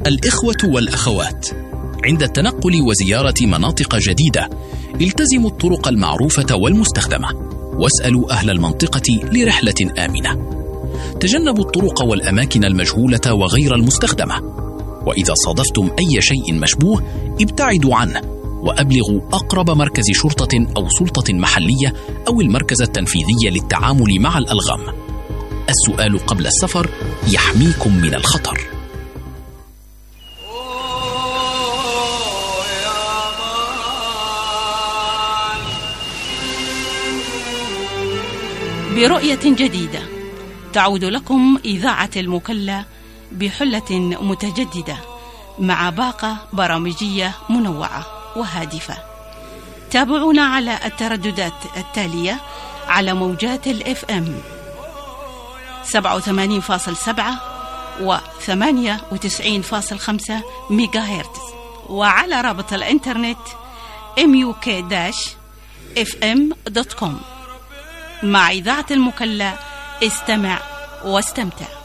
الإخوة والأخوات، عند التنقل وزيارة مناطق جديدة التزموا الطرق المعروفة والمستخدمة، واسألوا أهل المنطقة لرحلة آمنة. تجنبوا الطرق والأماكن المجهولة وغير المستخدمة، وإذا صادفتم أي شيء مشبوه ابتعدوا عنه، وأبلغوا أقرب مركز شرطة أو سلطة محلية أو المركز التنفيذي للتعامل مع الألغام. السؤال قبل السفر يحميكم من الخطر. برؤية جديدة تعود لكم إذاعة المكلا بحلة متجددة مع باقة برامجية منوعة وهادفة. تابعونا على الترددات التالية على موجات الFM 87.7 و 98.5 ميجا هرتز، وعلى رابط الإنترنت muk-fm.com. مع إذاعة المكلا، استمع واستمتع.